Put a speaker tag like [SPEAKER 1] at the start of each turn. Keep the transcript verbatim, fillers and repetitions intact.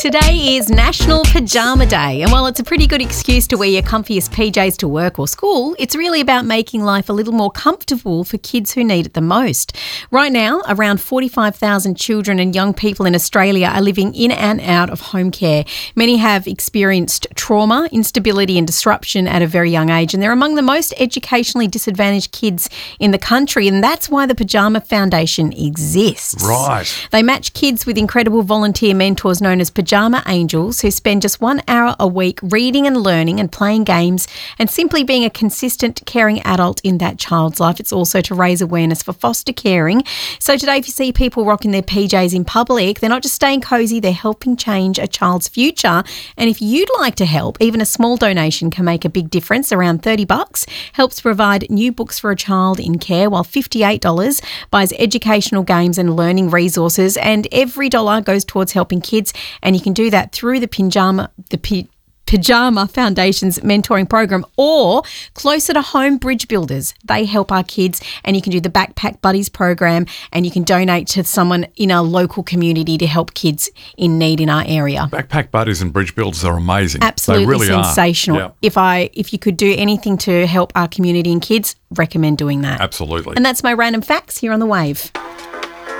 [SPEAKER 1] Today is National Pajama Day, and while it's a pretty good excuse to wear your comfiest P Js to work or school, it's really about making life a little more comfortable for kids who need it the most. Right now, around forty-five thousand children and young people in Australia are living in and out of home care. Many have experienced trauma, instability and disruption at a very young age, and they're among the most educationally disadvantaged kids in the country, and that's why the Pajama Foundation exists.
[SPEAKER 2] Right.
[SPEAKER 1] They match kids with incredible volunteer mentors known as Pajama Angels, who spend just one hour a week reading and learning and playing games and simply being a consistent, caring adult in that child's life. It's also to raise awareness for foster caring. So today, if you see people rocking their P Js in public, they're not just staying cosy, they're helping change a child's future. And if you'd like to help, even a small donation can make a big difference. Around thirty bucks helps provide new books for a child in care, while fifty-eight dollars buys educational games and learning resources. And every dollar goes towards helping kids, and you can do that through the Pajama, the P- Pajama Foundation's mentoring program, or Closer to Home Bridge Builders. They help our kids, and you can do the Backpack Buddies program, and you can donate to someone in our local community to help kids in need in our area.
[SPEAKER 2] Backpack Buddies and Bridge Builders are amazing.
[SPEAKER 1] Absolutely
[SPEAKER 2] they really
[SPEAKER 1] sensational.
[SPEAKER 2] Are. Yeah.
[SPEAKER 1] If I if you could do anything to help our community and kids, recommend doing that.
[SPEAKER 2] Absolutely.
[SPEAKER 1] And that's my random facts here on The Wave.